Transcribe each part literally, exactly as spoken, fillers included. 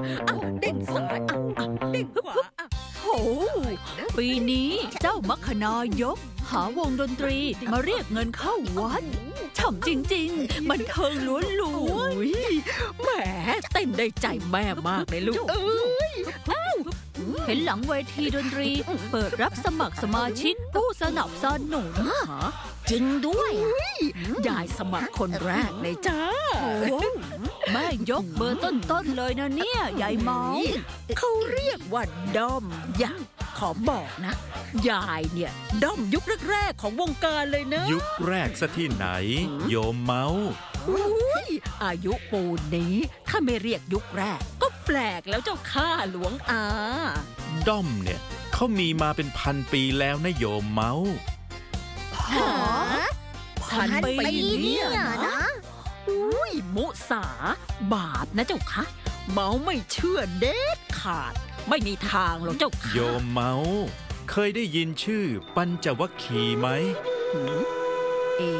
เอาเด้งซ้ายเอาเอาเด้งขวาโอ้ปีนี้เจ้ามัคคณายกหาวงดนตรีมาเรียกเงินเข้าวัดฉ่ำจริงๆบันเทิงล้วนๆแหมเต้นได้ใจแม่มากเลยลูกเอ้ยเห็นหลังเวทีดนตรีเปิดรับสมัครสมาชิกผู้สนับสนุนจริงด้วยยายสมัครคนแรกเลยจ้าแม่ยกเบอร์ต้นๆเลยนะเนี่ยยายเมาเขาเรียกว่าด้อมยักษ์ขอบอกนะยายเนี่ยด้อมยุคแรกๆของวงการเลยนะยุคแรกซะที่ไหนโยมเมาอายุปูนนี้ถ้าไม่เรียกยุคแรกก็แปลกแล้วเจ้าข้าหลวงอาด้อมเนี่ยเขามีมาเป็นพันปีแล้วนะโยมเมาฮะพันปีเนี่ยนะอุ้ยมุสาบาปนะเจ้าคะเมาไม่เชื่อเด็ดขาดไม่มีทางหรอกเจ้าค่ะโยมเมาเคยได้ยินชื่อปัญจวัคคีย์ไหมเอ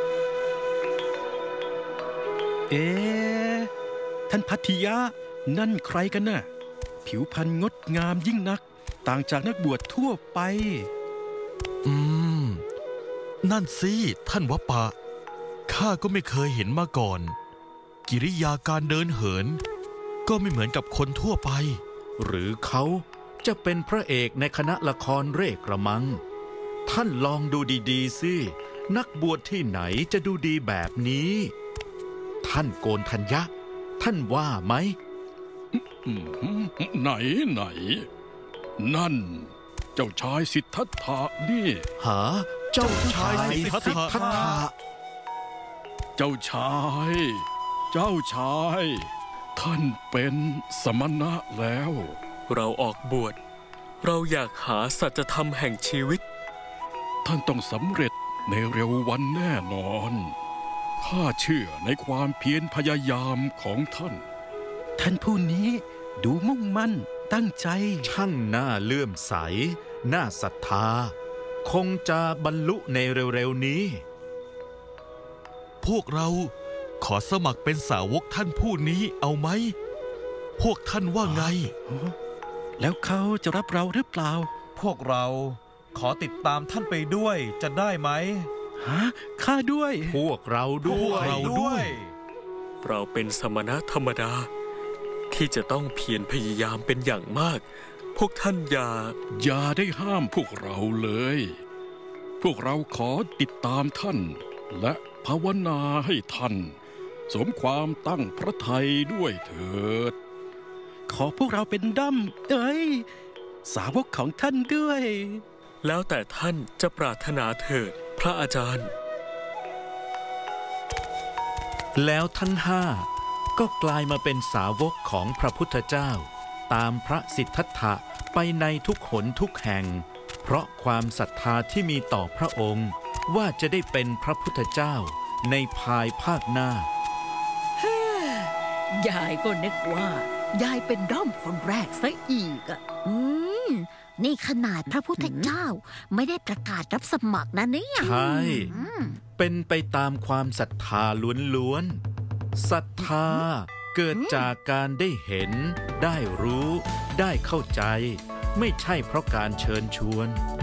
เอ๊ะท่านพัทยานั่นใครกันน่ะผิวพรรณงดงามยิ่งนักต่างจากนักบวชทั่วไปอืมนั่นสิท่านวปะข้าก็ไม่เคยเห็นมาก่อนกิริยาการเดินเหินก็ไม่เหมือนกับคนทั่วไปหรือเขาจะเป็นพระเอกในคณะละครเร่กระมังท่านลองดูดีๆสินักบวชที่ไหนจะดูดีแบบนี้ท่านโกณฑัญญะท่านว่าไหมไหนไหนนั่นเจ้าชายสิทธัตถะนี่หาเจ้าชายสิทธัตถะเจ้าชายเจ้าชายท่านเป็นสมณะแล้วเราออกบวชเราอยากหาสัจธรรมแห่งชีวิตท่านต้องสำเร็จในเร็ววันแน่นอนข้าเชื่อในความเพียรพยายามของท่านท่านผู้นี้ดูมุ่งมั่นตั้งใจช่างน่าเลื่อมใสน่าศรัทธาคงจะบรรลุในเร็วๆนี้พวกเราขอสมัครเป็นสาวกท่านผู้นี้เอาไหมพวกท่านว่าไงแล้วเขาจะรับเราหรือเปล่าพวกเราขอติดตามท่านไปด้วยจะได้ไหมฮะข้าด้วยพวกเราด้วยเราด้วยเราเป็นสมณะธรรมดาที่จะต้องเพียรพยายามเป็นอย่างมากพวกท่านอย่าอย่าได้ห้ามพวกเราเลยพวกเราขอติดตามท่านและภาวนาให้ท่านสมความตั้งพระทัยด้วยเถิดขอพวกเราเป็นด้อมเอ้ยสาวกของท่านด้วยแล้วแต่ท่านจะปรารถนาเถิดพระอาจารย์แล้วทั้งห้าก็กลายมาเป็นสาวกของพระพุทธเจ้าตามพระสิทธัตถะไปในทุกหนทุกแห่งเพราะความศรัทธาที่มีต่อพระองค์ว่าจะได้เป็นพระพุทธเจ้าในภายภาคหน้ายายก็นึกว่ายายเป็นด้อมคนแรกซะอีกอ่ะอืมนี่ขนาดพระพุทธเจ้าไม่ได้ประกาศรับสมัครนะเนี่ยใช่เป็นไปตามความศรัทธาล้วนๆศรัทธาเกิดจากการได้เห็นได้รู้ได้เข้าใจไม่ใช่เพราะการเชิญชวน